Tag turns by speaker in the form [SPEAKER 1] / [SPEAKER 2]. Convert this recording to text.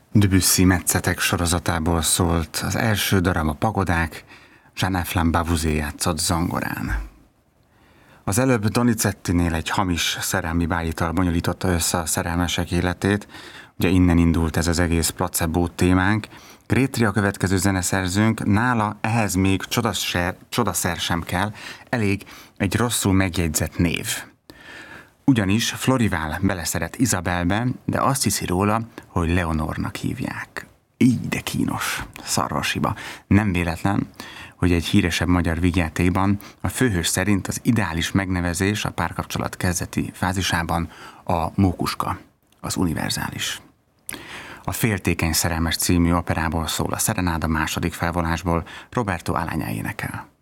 [SPEAKER 1] Debussy Metszetek sorozatából szólt az első darab a Pagodák, Jean-Eflin Bavouzé játszott zongorán. Az előbb Donizettinél egy hamis szerelmi bájital bonyolította össze a szerelmesek életét, ugye innen indult ez az egész placebo témánk. Grétri a következő zeneszerzőnk, nála ehhez még csodaszer sem kell, elég egy rosszul megjegyzett név. Ugyanis Florival beleszeret Izabelbe, de azt hiszi róla, hogy Leonornak hívják. Így de kínos, szarvasiba. Nem véletlen, hogy egy híresebb magyar vígjátékban a főhős szerint az ideális megnevezés a párkapcsolat kezdeti fázisában a mókuska, az univerzális. A Féltékeny szerelmes című operából szól a Serenáda második felvonásból, Roberto Alagna énekel.